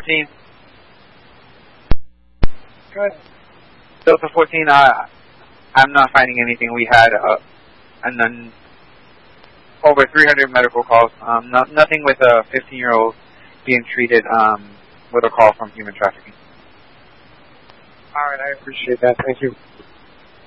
14. Good. Delta 14, I'm not finding anything. We had over 300 medical calls. Nothing with a 15-year-old being treated with a call from human trafficking. All right, I appreciate that. Thank you.